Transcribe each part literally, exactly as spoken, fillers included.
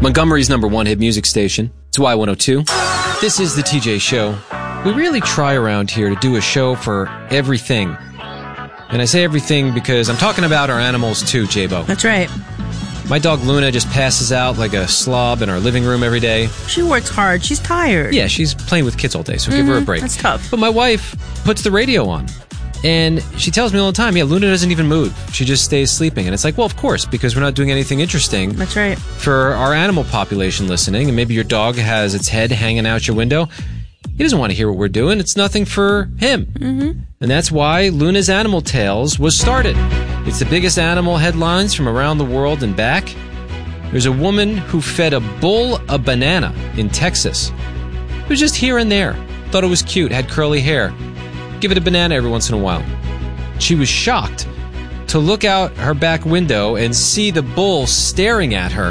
Montgomery's number one hit music station. It's Y one oh two. This is the T J Show. We really try around here to do a show for everything. And I say everything because I'm talking about our animals too, J-Bo. That's right. My dog Luna just passes out like a slob in our living room every day. She works hard. She's tired. Yeah, she's playing with kids all day, so mm-hmm. give her a break. That's tough. But my wife puts the radio on. And she tells me all the time, yeah, Luna doesn't even move. She just stays sleeping. And it's like, well, of course, because we're not doing anything interesting. That's right. For our animal population listening, and maybe your dog has its head hanging out your window. He doesn't want to hear what we're doing. It's nothing for him. Mm-hmm. And that's why Luna's Animal Tales was started. It's the biggest animal headlines from around the world and back. There's a woman who fed a bull a banana in Texas. It was just here and there. Thought it was cute, had curly hair. Give it a banana every once in a while. She was shocked to look out her back window and see the bull staring at her.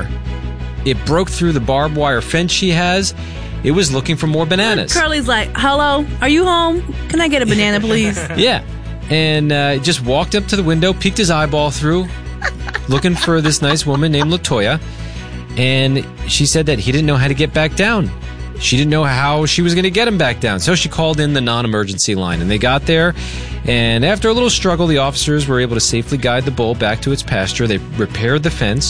It broke through the barbed wire fence she has. It was looking for more bananas. Curly's like, hello, are you home? Can I get a banana, please? Yeah. And uh, just walked up to the window, peeked his eyeball through, looking for this nice woman named LaToya. And she said that he didn't know how to get back down. She didn't know how she was going to get him back down. So she called in the non-emergency line. And they got there. And after a little struggle, the officers were able to safely guide the bull back to its pasture. They repaired the fence.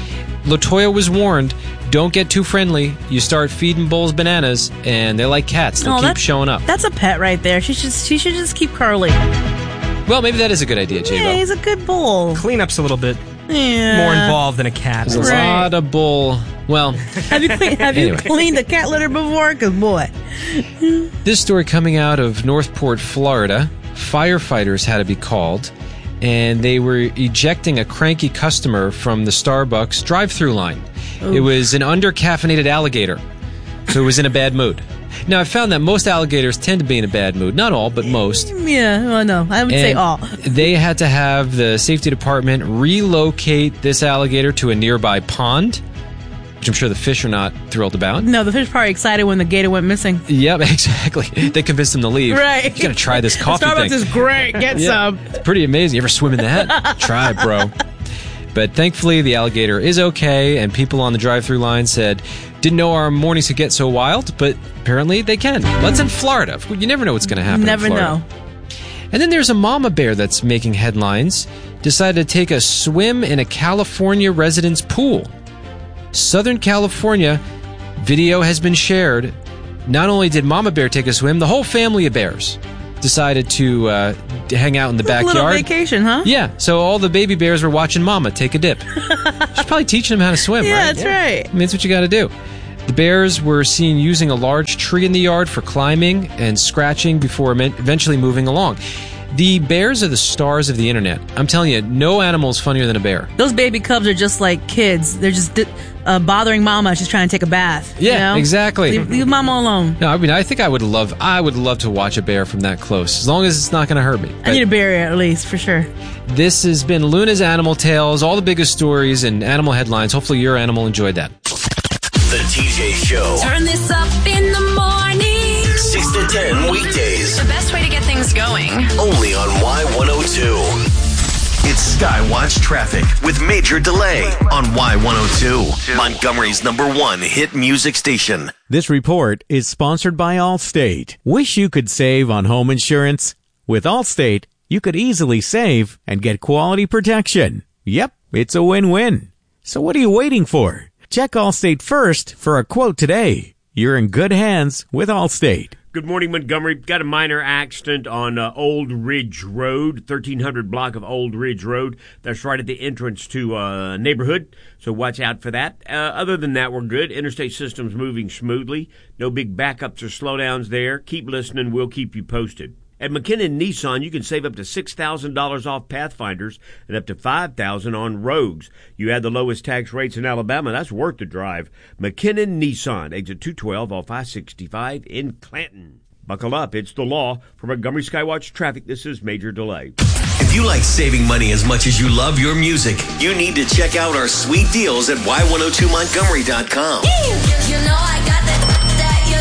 LaToya was warned, don't get too friendly. You start feeding bulls bananas, and they're like cats. They'll oh, keep showing up. That's a pet right there. She should, she should just keep Curly. Well, maybe that is a good idea, J-Bo. Yeah, he's a good bull. Cleanup's a little bit yeah. more involved than a cat. There's a right. lot of bull. Well, have you clean, have anyway. you cleaned a cat litter before? Because boy, this story coming out of Northport, Florida. Firefighters had to be called, and they were ejecting a cranky customer from the Starbucks drive-through line. Oof. It was an under-caffeinated alligator, so it was in a bad mood. Now, I found that most alligators tend to be in a bad mood. Not all, but most. Yeah, well, no, I would and say all. They had to have the safety department relocate this alligator to a nearby pond, which I'm sure the fish are not thrilled about. No, the fish are probably excited when the gator went missing. Yep, exactly. They convinced him to leave. Right. You gotta try this coffee Starbucks thing. is great. Get yeah, some. It's pretty amazing. You ever swim in that? Try it, bro. But thankfully, the alligator is okay, and people on the drive-thru line said, didn't know our mornings could get so wild, but apparently they can. That's in Florida. You never know what's going to happen never in Florida. know. And then there's a mama bear that's making headlines. Decided to take a swim in a California resident's pool. Southern California, video has been shared. Not only did mama bear take a swim, the whole family of bears decided to, uh, to hang out in the backyard. A little vacation, huh? Yeah, so all the baby bears were watching mama take a dip. She's probably teaching them how to swim, yeah, right? That's yeah, that's right. I mean, that's what you got to do. The bears were seen using a large tree in the yard for climbing and scratching before eventually moving along. The bears are the stars of the internet. I'm telling you, no animal is funnier than a bear. Those baby cubs are just like kids. They're just uh, bothering mama. She's trying to take a bath. Yeah, you know? exactly. Leave, leave mama alone. No, I mean, I think I would love, I would love to watch a bear from that close, as long as it's not going to hurt me. But I need a bear at least, for sure. This has been Luna's Animal Tales, all the biggest stories and animal headlines. Hopefully your animal enjoyed that. The T J Show. Turn this up in the morning. six to ten weekdays. The best way to get things going. Only on Y one oh two. It's Skywatch Traffic with Major Delay on Y one oh two. Montgomery's number one hit music station. This report is sponsored by Allstate. Wish you could save on home insurance? With Allstate, you could easily save and get quality protection. Yep, it's a win-win. So what are you waiting for? Check Allstate first for a quote today. You're in good hands with Allstate. Good morning, Montgomery. Got a minor accident on uh, Old Ridge Road, thirteen hundred block of Old Ridge Road. That's right at the entrance to a uh, neighborhood, so watch out for that. Uh, other than that, we're good. Interstate system's moving smoothly. No big backups or slowdowns there. Keep listening. We'll keep you posted. At McKinnon Nissan, you can save up to six thousand dollars off Pathfinders and up to five thousand dollars on Rogues. You add the lowest tax rates in Alabama, that's worth the drive. McKinnon Nissan, exit two twelve off I sixty-five in Clanton. Buckle up, it's the law. For Montgomery Skywatch Traffic, this is Major Delay. If you like saving money as much as you love your music, you need to check out our sweet deals at Y one oh two Montgomery dot com. You know I got that that you like.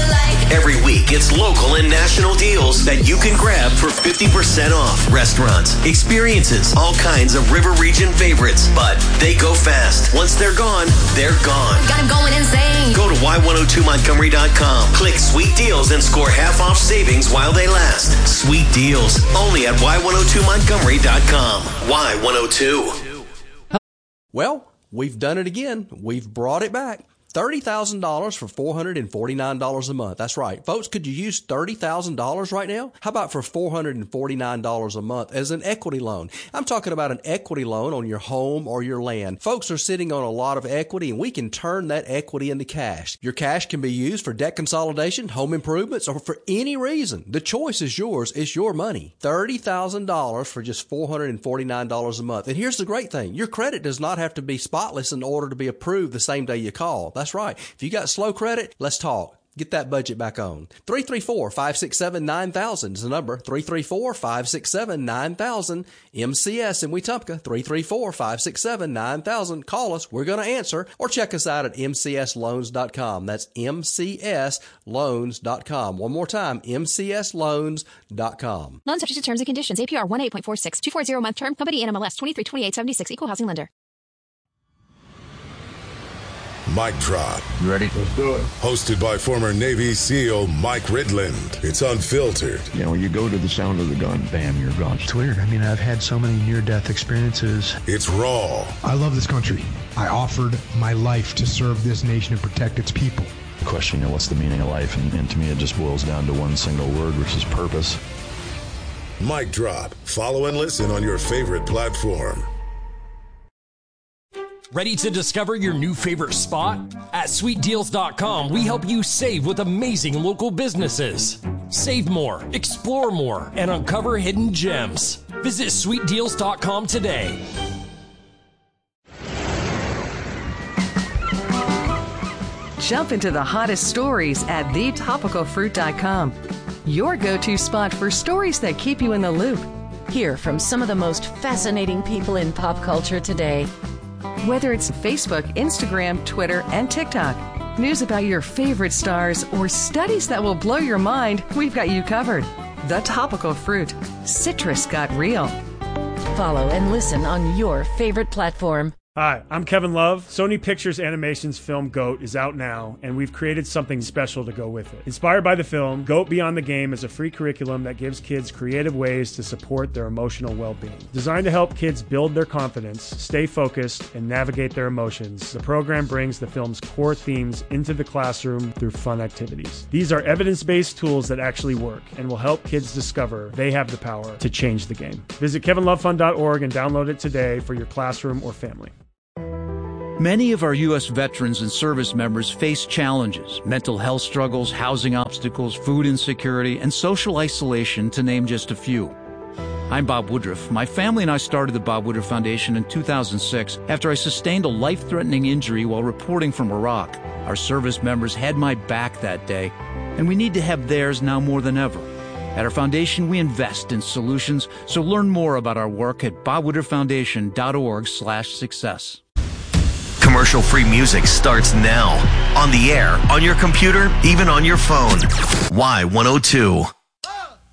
Every week, it's local and national deals that you can grab for fifty percent off. Restaurants, experiences, all kinds of River Region favorites. But they go fast. Once they're gone, they're gone. Got him going insane. Go to Y one oh two Montgomery dot com. Click Sweet Deals and score half off savings while they last. Sweet Deals, only at Y one oh two Montgomery dot com. Y one oh two. Well, we've done it again. We've brought it back. thirty thousand dollars for four hundred forty-nine dollars a month. That's right. Folks, could you use thirty thousand dollars right now? How about for four hundred forty-nine dollars a month as an equity loan? I'm talking about an equity loan on your home or your land. Folks are sitting on a lot of equity, and we can turn that equity into cash. Your cash can be used for debt consolidation, home improvements, or for any reason. The choice is yours. It's your money. thirty thousand dollars for just four hundred forty-nine dollars a month. And here's the great thing. Your credit does not have to be spotless in order to be approved the same day you call. That's right. If you got slow credit, let's talk. Get that budget back on. three three four, five six seven, nine thousand is the number. three three four, five six seven, nine thousand. M C S in Wetumpka. three three four, five six seven, nine thousand. Call us. We're going to answer. Or check us out at M C S loans dot com. That's M C S loans dot com. One more time, M C S loans dot com. Loan subject to terms and conditions. A P R one eight point four six. two forty month term. Company N M L S twenty-three twenty-eight seventy-six. Equal housing lender. Mic Drop. You ready? Let's do it. Hosted by former Navy SEAL Mike Ridland. It's unfiltered. You know, you go to the sound of the gun, bam, you're gone. It's weird. I mean, I've had so many near-death experiences. It's raw. I love this country. I offered my life to serve this nation and protect its people. Question, you know, what's the meaning of life? And, and to me, it just boils down to one single word, which is purpose. Mic Drop. Follow and listen on your favorite platform. Ready to discover your new favorite spot? At sweet deals dot com, we help you save with amazing local businesses. Save more, explore more, and uncover hidden gems. Visit sweet deals dot com today. Jump into the hottest stories at the topical fruit dot com. Your go-to spot for stories that keep you in the loop. Hear from some of the most fascinating people in pop culture today. Whether it's Facebook, Instagram, Twitter, and TikTok, news about your favorite stars, or studies that will blow your mind, we've got you covered. The Topical Fruit. Citrus got real. Follow and listen on your favorite platform. Hi, I'm Kevin Love. Sony Pictures Animation's film GOAT is out now, and we've created something special to go with it. Inspired by the film, GOAT Beyond the Game is a free curriculum that gives kids creative ways to support their emotional well-being. Designed to help kids build their confidence, stay focused, and navigate their emotions, the program brings the film's core themes into the classroom through fun activities. These are evidence-based tools that actually work and will help kids discover they have the power to change the game. Visit kevin love fund dot org and download it today for your classroom or family. Many of our U S veterans and service members face challenges, mental health struggles, housing obstacles, food insecurity, and social isolation, to name just a few. I'm Bob Woodruff. My family and I started the Bob Woodruff Foundation in two thousand six after I sustained a life-threatening injury while reporting from Iraq. Our service members had my back that day, and we need to have theirs now more than ever. At our foundation, we invest in solutions, so learn more about our work at bob woodruff foundation dot org slash success. Commercial-free music starts now. On the air, on your computer, even on your phone. Y one oh two.